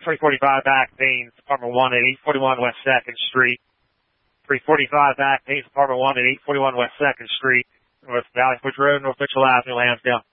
345 back, Payne's Apartment 1 at 841 West 2nd Street. 345 back, Payne's Apartment 1 at 841 West 2nd Street, North Valley Forge Road, North Mitchell Avenue, Lansdale.